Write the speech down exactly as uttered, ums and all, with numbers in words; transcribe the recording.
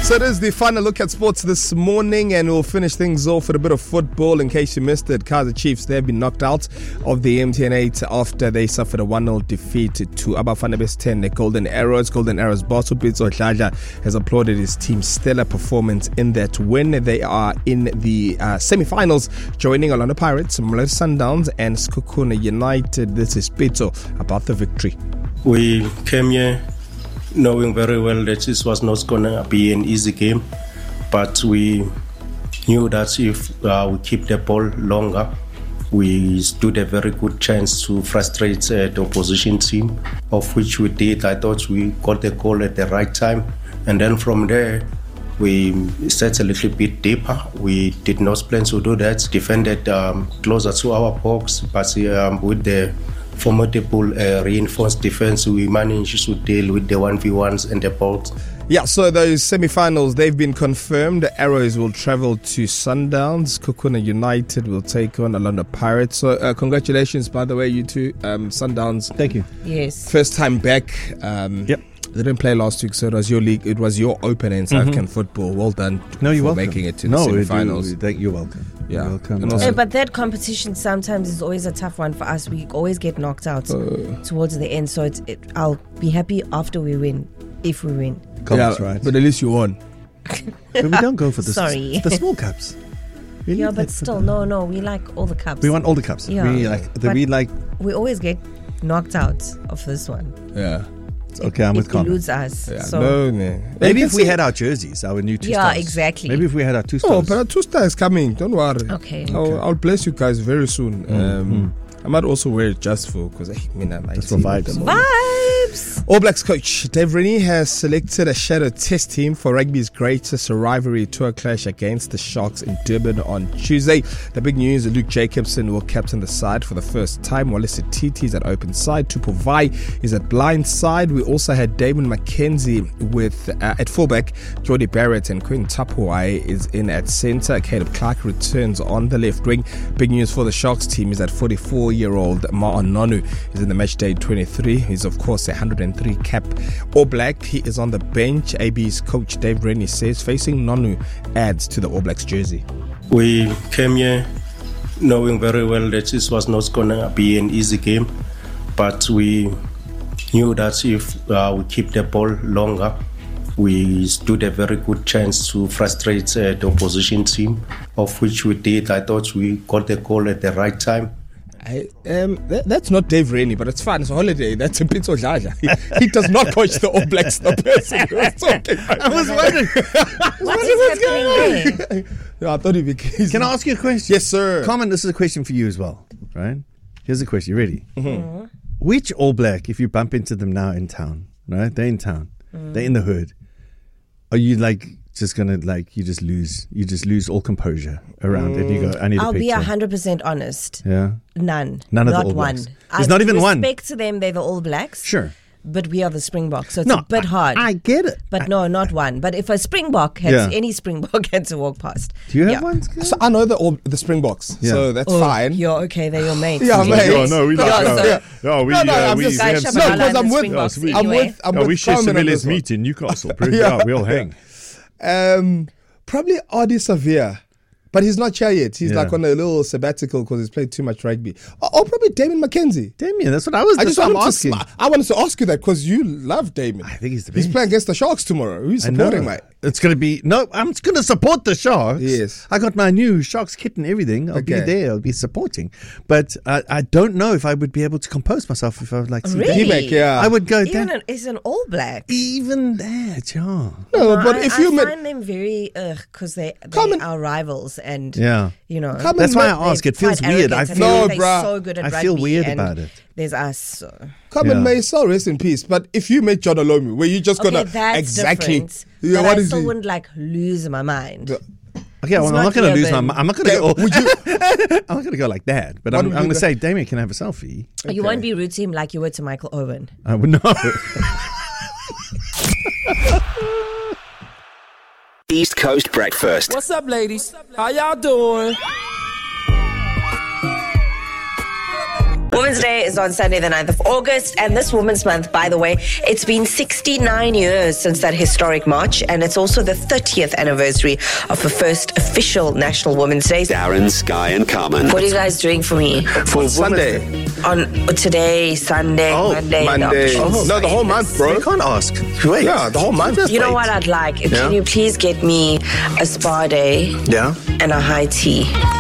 So it is the final look at sports this morning, and we'll finish things off with a bit of football. In case you missed it, Kaizer Chiefs, they've been knocked out of the M T N eight after they suffered a one nil defeat to Abafana ten, the Golden Arrows. Golden Arrows boss Pitso Hlaja has applauded his team's stellar performance in that win. They are in the uh, semi-finals, joining Orlando Pirates, Mamelodi Sundowns and Sekhukhune United. This is Pitso about the victory. We came here knowing very well that this was not going to be an easy game, but we knew that if uh, we keep the ball longer, we stood a very good chance to frustrate uh, the opposition team, of which we did. I thought we got the goal at the right time, and then from there we set a little bit deeper. We did not plan to do that, defended um, closer to our box, but um, with the formidable uh, reinforced defense, we managed to deal with the one v ones and the balls. Yeah, so those semi-finals, they've been confirmed. The Arrows will travel to Sundowns. Sekhukhune United will take on Orlando Pirates. So uh, congratulations, by the way, you two. Um, Sundowns. Thank you. Yes. First time back. Um, yep. They didn't play last week, so it was your league. It was your opener in South African mm-hmm. football. Well done. No, you're for welcome. making it to no, the semi-finals. Do, you're welcome. Yeah. You're welcome. Also, yeah, but that competition sometimes is always a tough one for us. We always get knocked out uh, towards the end. So it's, it, I'll be happy after we win, if we win. Yeah, right. But at least you won. But we don't go for the, Sorry. the small cups. We yeah, but still, no, no. We like all the cups. We want all the cups. Yeah. We like. The, we like. We always get knocked out of this one. Yeah. It's okay, I'm it with Connor. It eludes us. Yeah, so. no, no. Maybe if we had our jerseys, our new two yeah, stars. Yeah, exactly. Maybe if we had our two stars. Oh, but our two stars is coming. Don't worry. Okay. I'll, okay. I'll bless you guys very soon. Mm-hmm. Um, I might also wear it just for because I mean I might just for vibes. Vibes. All Blacks coach Dave Rennie has selected a shadow test team for rugby's greatest rivalry tour clash against the Sharks in Durban on Tuesday. The big news: Luke Jacobson will captain the side for the first time. Wallace Titi is at open side. Tupou Vai is at blind side. We also had Damon McKenzie with uh, at fullback. Jordy Barrett and Quinn Tapuai is in at centre. Caleb Clark returns on the left wing. Big news for the Sharks team is that forty-four-year-old Ma'a Nonu is in the match day twenty-three. He's of course a one hundred three cap All Black. He is on the bench. A B's coach Dave Rennie says facing Nonu adds to the All Blacks jersey. We came here knowing very well that this was not going to be an easy game, but we knew that if uh, we keep the ball longer, we stood a very good chance to frustrate uh, the opposition team, of which we did. I thought we got the goal at the right time. I, um, that, that's not Dave Rennie, but it's fun. It's a holiday. That's a Pitso Hlaja. He, he does not coach the All Blacks. The person who was talking. I was wondering. What is happening there? No, I thought he became. Can I ask you a question? Yes, sir. Carmen, this is a question for you as well, right? Here's a question. You ready? Mm-hmm. Which All Black, if you bump into them now in town, right? They're in town. Mm. They're in the hood. Are you like just gonna like you just lose you just lose all composure around mm. it? You go, I need I'll a picture. be a hundred percent honest. Yeah. None. None of not the All one. Blacks. There's I not even one. Respect to them, they're the All Blacks. Sure. But we are the Springboks, so it's no, a bit hard. I, I get it. But I, no, not one. But if a Springbok had yeah. any Springbok had to walk past. Do you have yeah. one? So I know the all, the Springboks, yeah. so that's oh, fine. You're okay. They're your mates. Yeah, mate. No, no, we like yeah, no, so, yeah. no, we, no, no, uh, I'm we, just we no, have because I'm with, yes, I'm anyway. with, I'm no, with we share Sevilla's meet meet in Newcastle. yeah. yeah, we'll hang. Um, probably Adi Sevilla. But he's not here yet. He's yeah. like on a little sabbatical because he's played too much rugby. Or, or probably Damon McKenzie. Damien, that's what I was I just I'm wanted asking. To, I wanted to ask you that because you love Damon. I think he's the best. He's playing against the Sharks tomorrow. Who's supporting, mate? It's going to be... No, I'm going to support the Sharks. Yes. I got my new Sharks kit and everything. I'll okay. be there. I'll be supporting. But I, I don't know if I would be able to compose myself if I would like see really? Damon. Yeah. I would go... Even that, an, is an All Black. Even that, yeah. No, no but I, if I you... I met, find them very... Because they, they Come are rivals and... Yeah. You know, that's why I ask. It feels weird. I feel, no, bruh, so good at I feel weird and about it. There's us. So. Come yeah. and may so rest in peace. But if you met John Olomu, where you just okay, gonna that's exactly, yeah, but what I is still he? wouldn't like lose my mind. Okay, well, I'm not going to lose my mind. I'm not going to go. Would you? I'm not going to go like that. But what I'm, I'm going to say, Damien, can I have a selfie? Okay. You won't be rude to him like you were to Michael Owen. I would not. East Coast Breakfast. What's up, ladies? How y'all doing? Women's Day is on Sunday, the ninth of August, and this Women's Month, by the way, it's been sixty-nine years since that historic march, and it's also the thirtieth anniversary of the first official National Women's Day. Darren, Sky, and Carmen. What are you guys doing for me? For Sunday. On today, Sunday, Oh, Monday, Monday. no. No, the whole month, bro. You can't ask. Wait. Yeah, the whole month. You know what I'd like? Yeah. Can you please get me a spa day Yeah. and a high tea?